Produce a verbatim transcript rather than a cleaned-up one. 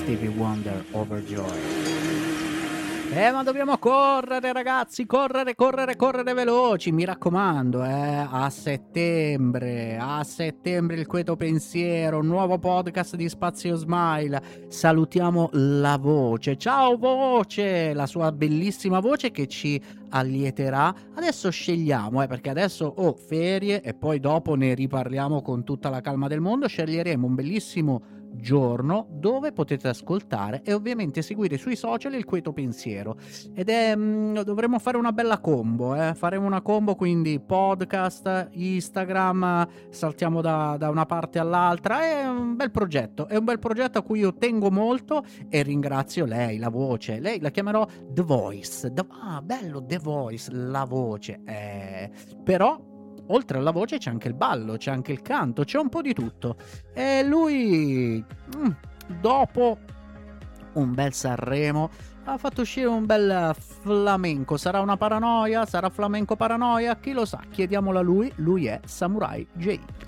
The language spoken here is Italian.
Stevie Wonder, Overjoyed. Eh, ma dobbiamo correre, ragazzi, correre, correre, correre veloci, mi raccomando, eh, a settembre, a settembre il Queto Pensiero, nuovo podcast di Spazio Smile. Salutiamo la voce, ciao voce, la sua bellissima voce che ci allieterà. Adesso scegliamo, eh, perché adesso ho oh, ferie e poi dopo ne riparliamo con tutta la calma del mondo. Sceglieremo un bellissimo giorno dove potete ascoltare e ovviamente seguire sui social il Queto Pensiero, ed è mh, dovremo fare una bella combo, eh? faremo una combo, quindi podcast, Instagram, saltiamo da, da una parte all'altra. È un bel progetto, è un bel progetto a cui io tengo molto e ringrazio lei, la voce. Lei la chiamerò The Voice. The, ah, bello, The Voice, la voce. Eh, però oltre alla voce c'è anche il ballo, c'è anche il canto, c'è un po' di tutto. E lui, dopo un bel Sanremo, ha fatto uscire un bel flamenco. Sarà una paranoia? Sarà flamenco paranoia? Chi lo sa? Chiediamolo a lui. Lui è Samurai J.